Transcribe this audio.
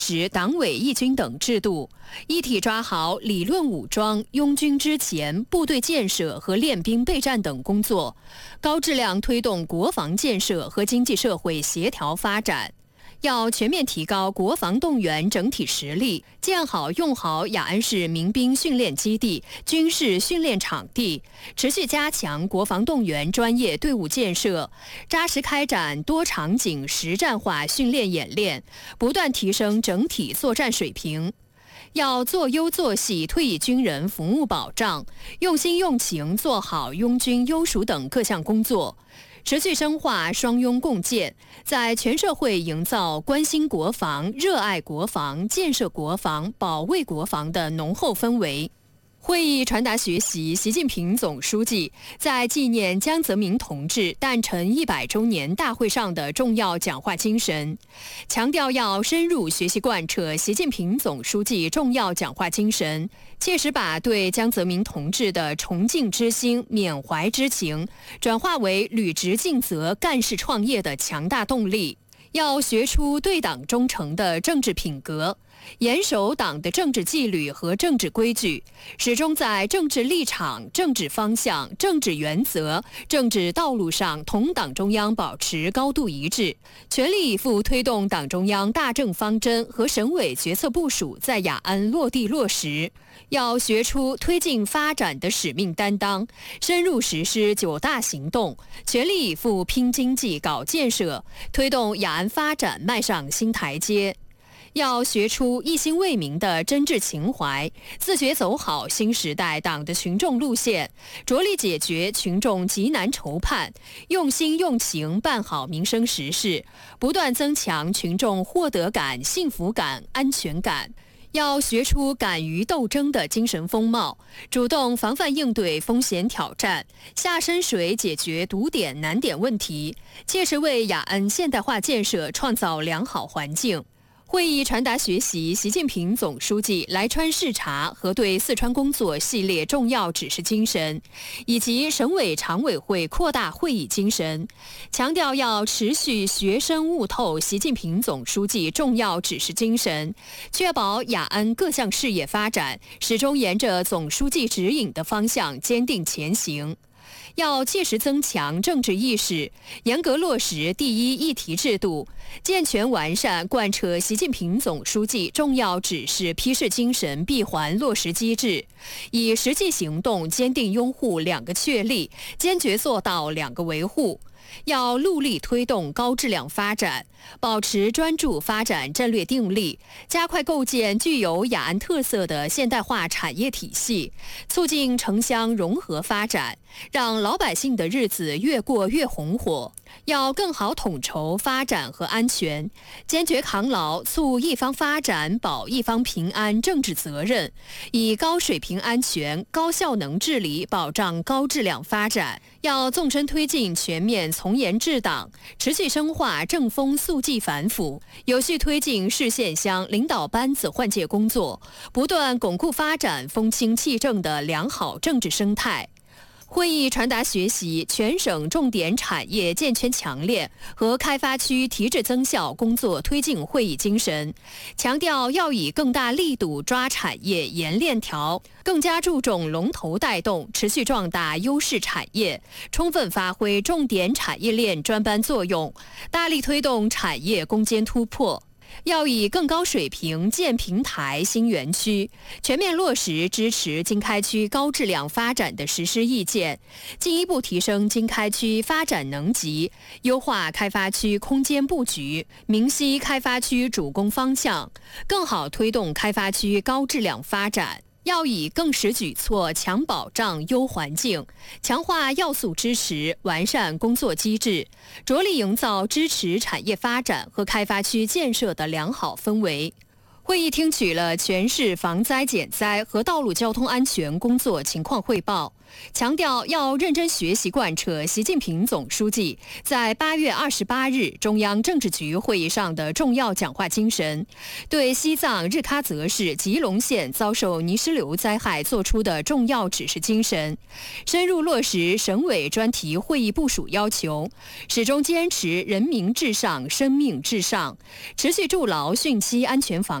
执党委义军等制度，一体抓好理论武装、拥军之前、部队建设和练兵备战等工作，高质量推动国防建设和经济社会协调发展。要全面提高国防动员整体实力，建好用好雅安市民兵训练基地、军事训练场地，持续加强国防动员专业队伍建设，扎实开展多场景实战化训练演练，不断提升整体作战水平。要做优做细退役军人服务保障，用心用情做好拥军优属等各项工作，持续深化双拥共建，在全社会营造关心国防、热爱国防、建设国防、保卫国防的浓厚氛围。会议传达学习习近平总书记在纪念江泽民同志诞辰100周年大会上的重要讲话精神，强调要深入学习贯彻习近平总书记重要讲话精神，切实把对江泽民同志的崇敬之心、缅怀之情转化为履职尽责、干事创业的强大动力。要学出对党忠诚的政治品格，严守党的政治纪律和政治规矩，始终在政治立场、政治方向、政治原则、政治道路上同党中央保持高度一致，全力以赴推动党中央大政方针和省委决策部署在雅安落地落实。要学出推进发展的使命担当，深入实施9大行动，全力以赴拼经济、搞建设，推动雅安发展迈上新台阶。要学出一心为民的真挚情怀，自觉走好新时代党的群众路线，着力解决群众急难愁盼，用心用情办好民生实事，不断增强群众获得感、幸福感、安全感。要学出敢于斗争的精神风貌，主动防范应对风险挑战，下深水解决堵点难点问题，切实为雅安现代化建设创造良好环境。会议传达学习习近平总书记来川视察和对四川工作系列重要指示精神，以及省委常委会扩大会议精神，强调要持续学深悟透习近平总书记重要指示精神，确保雅安各项事业发展始终沿着总书记指引的方向坚定前行。要切实增强政治意识，严格落实第一议题制度，健全完善贯彻习近平总书记重要指示批示精神闭环落实机制，以实际行动坚定拥护2个确立，坚决做到2个维护。要戮力推动高质量发展，保持专注发展战略定力，加快构建具有雅安特色的现代化产业体系，促进城乡融合发展，让老百姓的日子越过越红火。要更好统筹发展和安全，坚决扛牢促一方发展、保一方平安政治责任，以高水平安全、高效能治理保障高质量发展。要纵深推进全面从严治党，持续深化正风肃纪反腐，有序推进市县乡领导班子换届工作，不断巩固发展风清气正的良好政治生态。会议传达学习全省重点产业健全强链和开发区提质增效工作推进会议精神，强调要以更大力度抓产业沿链条，更加注重龙头带动，持续壮大优势产业，充分发挥重点产业链专班作用，大力推动产业攻坚突破。要以更高水平建平台新园区，全面落实支持经开区高质量发展的实施意见，进一步提升经开区发展能级，优化开发区空间布局，明晰开发区主攻方向，更好推动开发区高质量发展。要以更实举措强保障、优环境，强化要素支持，完善工作机制，着力营造支持产业发展和开发区建设的良好氛围。 会议听取了全市防灾减灾和道路交通安全工作情况汇报，强调要认真学习贯彻习近平总书记在8月28日中央政治局会议上的重要讲话精神，对西藏日喀则市吉隆县遭受泥石流灾害作出的重要指示精神，深入落实省委专题会议部署要求，始终坚持人民至上、生命至上，持续筑牢汛期安全防